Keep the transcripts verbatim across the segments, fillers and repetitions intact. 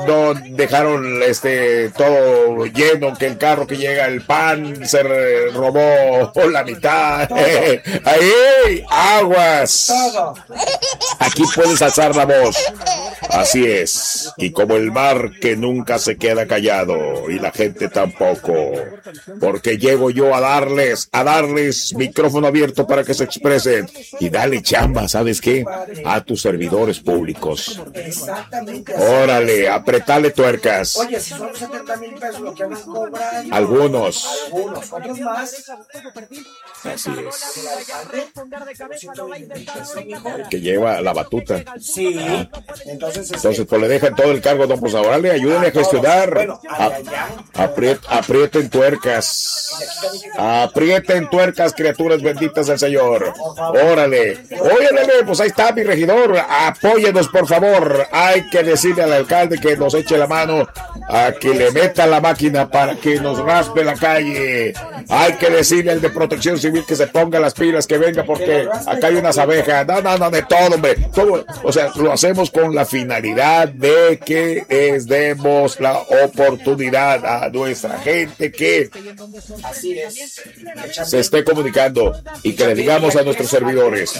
no dejaron este todo lleno, que el carro que llega el pan se robó por la mitad. Ahí, aguas. Aquí puedes alzar la voz. Así es. Y como el mar que nunca se queda callado y la gente tampoco, porque llego yo a darles, a darles micrófono abierto para que se expresen y dale chamba, ¿sabes qué? A tus servidores públicos. Exactamente. Órale, apretale tuercas. Oye, si son setenta mil pesos lo que andan cobrando. Algunos. Algunos, otros más. Así es. El que lleva la batuta. Sí. Entonces, este, Entonces, pues le dejan todo el cargo, don, pues ahora le ayúdenle a gestionar. Bueno, A- apriet- aprieten tuercas. Aprieten tuercas, criaturas benditas del Señor. Órale. Óyale, pues ahí está mi regidor. Apóyenos, por favor. Hay que decirle al alcalde que nos eche la mano a que le meta la máquina para que nos raspe la calle. Hay que decirle al de Protección Civil que se ponga las pilas, que venga, porque acá hay unas abejas. No, no, no, de todo, hombre. Todo, o sea, lo hacemos con la finalidad de que les demos la oportunidad a nuestra gente que así es. se esté comunicando y que le digamos a nuestros servidores.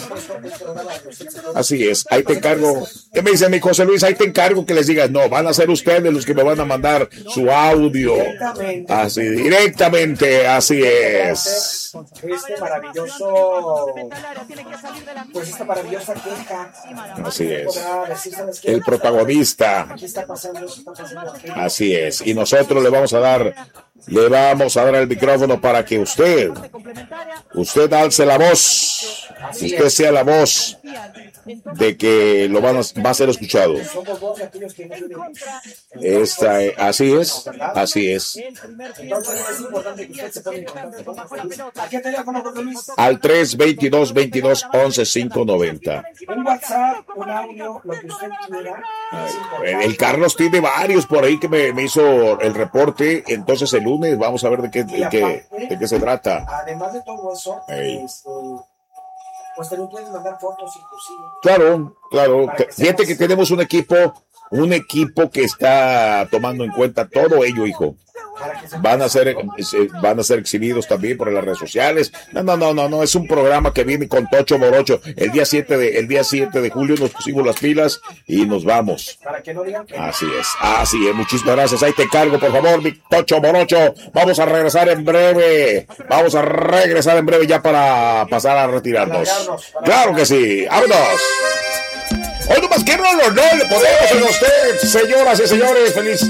Así es, ahí te encargo. ¿Qué me dice mi José Luis? Ahí te encargo que les digas, no, van a ser ustedes los que me van a mandar su audio. Así, directamente, así es. Este maravilloso, pues esta maravillosa queja. Así es. Podrá decir, ¿sabes qué? El protagonista. Aquí está pasando, eso está pasando aquí. Así es. Y nosotros le vamos a dar, le vamos a dar el micrófono para que usted, usted alce la voz. Usted sea la voz de que lo van a, va a ser escuchado. Somos dos de aquellos que no tienen. Esta, eh, así es, así es. Entonces es importante que usted se ponga en contacto con nosotros. ¿A qué teléfono, José Luis? Al tres veintidós veintidós once cinco noventa. Un WhatsApp, un audio, lo que usted quiera. El Carlos tiene varios por ahí que me, me hizo el reporte. Entonces el lunes vamos a ver de qué, de qué, de qué se trata. Además de todo eso, Ey. este, pues te lo puedes mandar fotos inclusive. Claro, claro. Fíjate que tenemos un equipo, un equipo que está tomando en cuenta todo ello, hijo. Van a ser, van a ser exhibidos también por las redes sociales. No, no, no, no, no, es un programa que viene con Tocho Morocho. El día siete de, el día siete de julio nos pusimos las pilas y nos vamos. Para que no digan que Así es, así es. Muchísimas gracias. Ahí te cargo, por favor, mi Tocho Morocho. Vamos a regresar en breve. Vamos a regresar en breve ya para pasar a retirarnos. Claro que sí. ¡Vámonos! Hoy nomás que no, no, no le podemos a usted, señoras y señores. Feliz